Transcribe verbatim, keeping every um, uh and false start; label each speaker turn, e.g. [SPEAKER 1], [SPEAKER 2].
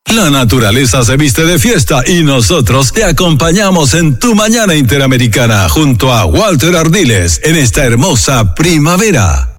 [SPEAKER 1] La naturaleza se viste de fiesta y nosotros te acompañamos en tu mañana interamericana junto a Walter Ardiles en esta hermosa primavera.